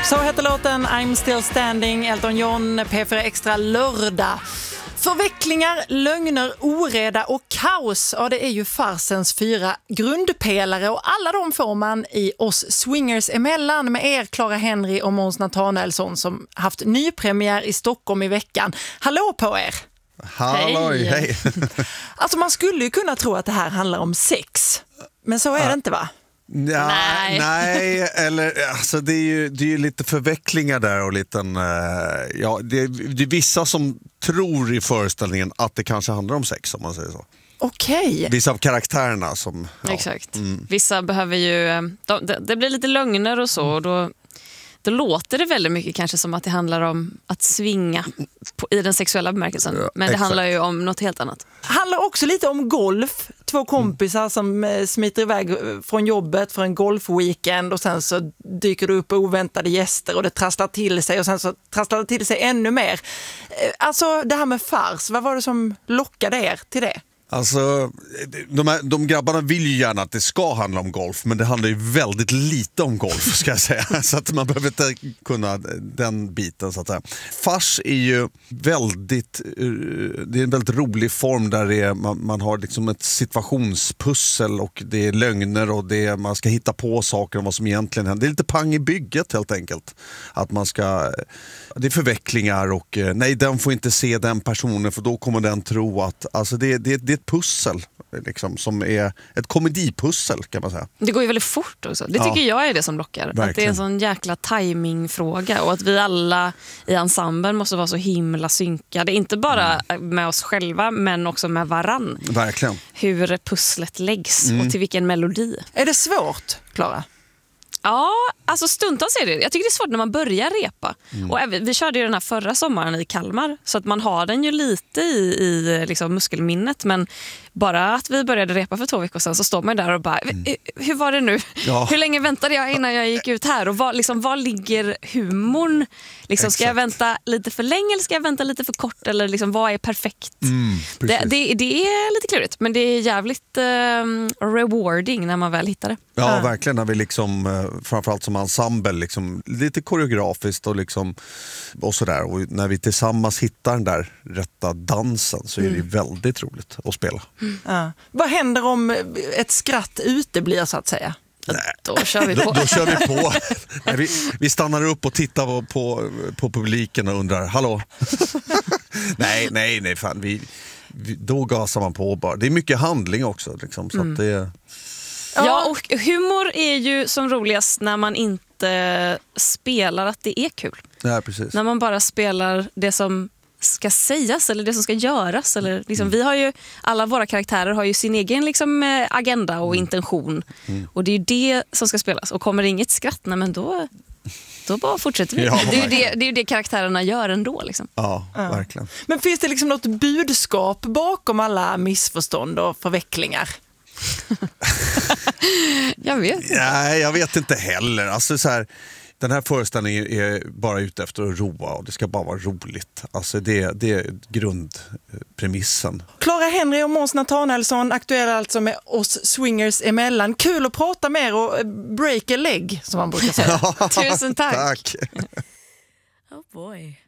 Så heter låten I'm Still Standing, Elton John, P4 Extra lördag. Förvecklingar, lögner, oreda och kaos. Ja, det är ju farsens 4 grundpelare och alla de får man i Oss Swingers emellan med er, Clara Henry och Måns Nathanaelsson, som haft nypremiär i Stockholm i veckan. Hallå på er! Halloj, hej! Alltså man skulle ju kunna tro att det här handlar om sex, men så är det inte, va? Ja, nej, eller alltså det är ju lite förvecklingar där och liten, det är vissa som tror i föreställningen att det kanske handlar om sex, om man säger så. Okej. Vissa av karaktärerna som... Ja. Exakt. Vissa behöver ju... Det blir lite lögner och så, och då låter det väldigt mycket kanske som att det handlar om att svinga i den sexuella bemärkelsen. Men det handlar ju om något helt annat. Handlar också lite om golf. 2 kompisar som smiter iväg från jobbet för en golfweekend och sen så dyker det upp oväntade gäster och det trasslar till sig och sen så trasslar det till sig ännu mer. Alltså det här med fars, vad var det som lockade er till det? Alltså, de grabbarna vill ju gärna att det ska handla om golf, men det handlar ju väldigt lite om golf, ska jag säga. Så att man behöver inte kunna den biten, så att säga. Fars är ju det är en väldigt rolig form där man har liksom ett situationspussel och det är lögner och man ska hitta på saker om vad som egentligen händer. Det är lite pang i bygget helt enkelt. Att det är förvecklingar och nej, den får inte se den personen för då kommer den tro att, alltså det är ett pussel liksom, som är ett komedipussel, kan man säga. Det går ju väldigt fort också. Det tycker jag är det som lockar. Verkligen. Att det är en sån jäkla timingfråga och att vi alla i ensemblen måste vara så himla synkade. Inte bara med oss själva men också med varann. Verkligen. Hur pusslet läggs och till vilken melodi. Är det svårt, Clara? Ja, alltså stundtals är det. Jag tycker det är svårt när man börjar repa. Och vi körde ju den här förra sommaren i Kalmar, så att man har den ju lite i liksom muskelminnet, men bara att vi började repa för 2 veckor sedan så står man där och bara, hur var det nu? Ja. Hur länge väntade jag innan jag gick ut här? Och var ligger humorn? Liksom, ska jag vänta lite för länge eller ska jag vänta lite för kort? Eller liksom, vad är perfekt? Det är lite klurigt, men det är jävligt rewarding när man väl hittar det. Ja, verkligen. När vi liksom, framförallt som ensemble, liksom, lite koreografiskt och, liksom, och sådär. Och när vi tillsammans hittar den där rätta dansen så är det väldigt roligt att spela. Ja. Vad händer om ett skratt uteblir, så att säga? Då kör vi på. Då kör vi på. Vi stannar upp och tittar på publiken och undrar, hallå? nej, fan. Då gasar man på bara. Det är mycket handling också. Liksom, så att det... Ja, och humor är ju som roligast när man inte spelar att det är kul. Ja, precis. När man bara spelar det som ska sägas eller det som ska göras. Eller, liksom, vi har ju, alla våra karaktärer har ju sin egen liksom, agenda och intention. Och det är ju det som ska spelas. Och kommer det inget skratt, men då bara fortsätter vi. Ja, det är ju det karaktärerna gör ändå. Liksom. Ja, verkligen. Men finns det liksom något budskap bakom alla missförstånd och förvecklingar? Jag vet inte. Nej, jag vet inte heller. Alltså, så här, den här föreställningen är bara ute efter att roa och det ska bara vara roligt. Alltså, det är grundpremissen. Clara Henry och Måns Nathanaelsson, aktuella alltså med Oss Swingers emellan. Kul att prata med er och break a leg, som man brukar säga. Tusen tack. Tack. Oh boy.